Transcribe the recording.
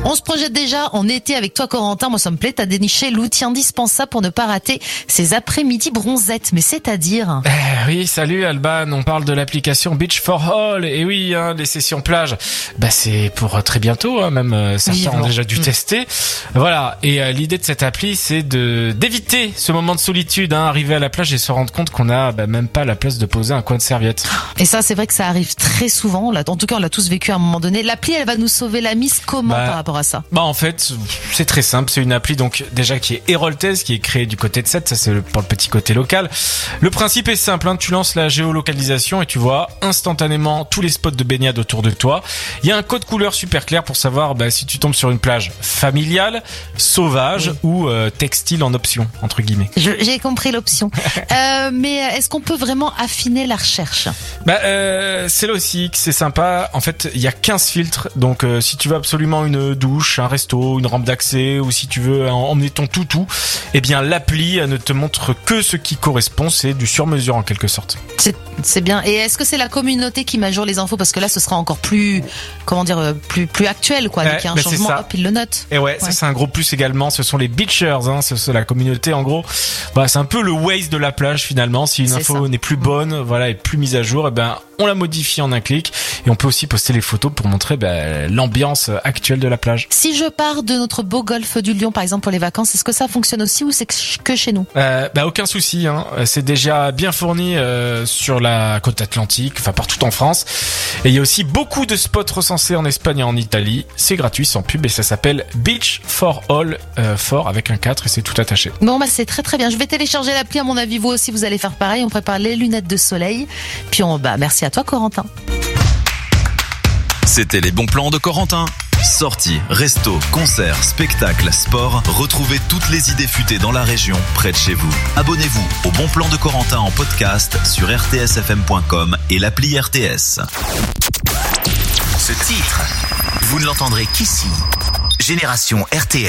On se projette déjà en été avec toi, Corentin. Moi, ça me plaît. T'as déniché l'outil indispensable pour ne pas rater ces après-midi bronzettes. Mais c'est-à-dire? Oui, salut Alban. On parle de l'application Beach for All. Et oui, les sessions plage, c'est pour très bientôt. Même certains ont déjà dû tester. Voilà. Et l'idée de cette appli, c'est d'éviter ce moment de solitude. Arriver à la plage et se rendre compte qu'on a même pas la place de poser un coin de serviette. Et ça, c'est vrai que ça arrive très souvent. En tout cas, on l'a tous vécu à un moment donné. L'appli, elle va nous sauver la mise. Comment par rapport à ça? En fait, c'est très simple. C'est une appli donc déjà qui est héroltaise, qui est créée du côté de Sète. Ça, c'est pour le petit côté local. Le principe est simple. Tu lances la géolocalisation et tu vois instantanément tous les spots de baignade autour de toi. Il y a un code couleur super clair pour savoir si tu tombes sur une plage familiale, sauvage ou textile en option, entre guillemets. J'ai compris l'option. Mais est-ce qu'on peut vraiment affiner la recherche? C'est là aussi que c'est sympa. En fait, il y a 15 filtres. Donc, si tu veux absolument une douche, un resto, une rampe d'accès, ou si tu veux emmener ton toutou, l'appli ne te montre que ce qui correspond. C'est du sur-mesure en quelque sorte. C'est bien. Et est-ce que c'est la communauté qui met à jour les infos? Parce que là, ce sera encore plus, plus actuel, quoi. Dès qu'il y a un changement, hop, il le note. Et ça c'est un gros plus également. Ce sont les beachers, c'est la communauté en gros. C'est un peu le Waze de la plage finalement. Si une info n'est plus bonne, et plus mise à jour, on la modifie en un clic. Et on peut aussi poster les photos pour montrer l'ambiance actuelle de la plage. Si je pars de notre beau golfe du Lion, par exemple, pour les vacances, est-ce que ça fonctionne aussi ou c'est que chez nous? Aucun souci. C'est déjà bien fourni sur la côte atlantique, partout en France. Et il y a aussi beaucoup de spots recensés en Espagne et en Italie. C'est gratuit, sans pub, et ça s'appelle Beach for All, for avec un 4 et c'est tout attaché. Bon, c'est très très bien. Je vais télécharger l'appli. À mon avis, vous aussi, vous allez faire pareil. On prépare les lunettes de soleil. Puis merci à toi, Corentin. C'était les bons plans de Corentin. Sorties, restos, concerts, spectacles, sport. Retrouvez toutes les idées futées dans la région, près de chez vous. Abonnez-vous au Bon Plan de Corentin en podcast sur rtsfm.com et l'appli RTS. Ce titre, vous ne l'entendrez qu'ici. Génération RTS.